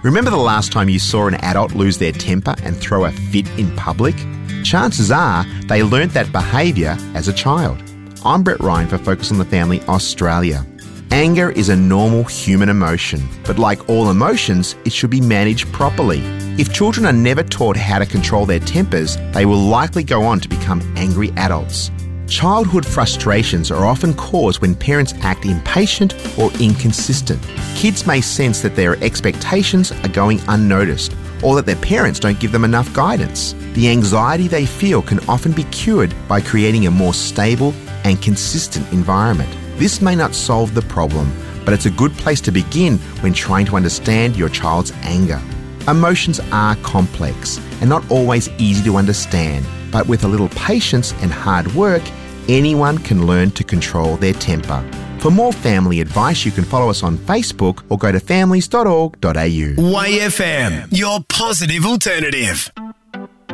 Remember the last time you saw an adult lose their temper and throw a fit in public? Chances are they learnt that behaviour as a child. I'm Brett Ryan for Focus on the Family Australia. Anger is a normal human emotion, but like all emotions, it should be managed properly. If children are never taught how to control their tempers, they will likely go on to become angry adults. Childhood frustrations are often caused when parents act impatient or inconsistent. Kids may sense that their expectations are going unnoticed or that their parents don't give them enough guidance. The anxiety they feel can often be cured by creating a more stable and consistent environment. This may not solve the problem, but it's a good place to begin when trying to understand your child's anger. Emotions are complex and not always easy to understand, but with a little patience and hard work, anyone can learn to control their temper. For more family advice, you can follow us on Facebook or go to families.org.au. YFM, your positive alternative.